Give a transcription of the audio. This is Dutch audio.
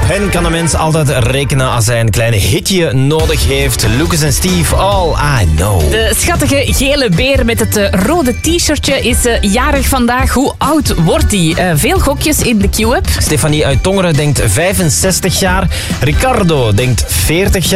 hen kan een mens altijd rekenen als hij een klein hitje nodig heeft. Lucas en Steve, All I Know. De schattige gele beer met het rode t-shirtje is jarig vandaag. Hoe oud wordt hij? Veel gokjes in de Q-app. Stefanie uit Tongeren denkt 65 jaar. Ricardo denkt 40 jaar.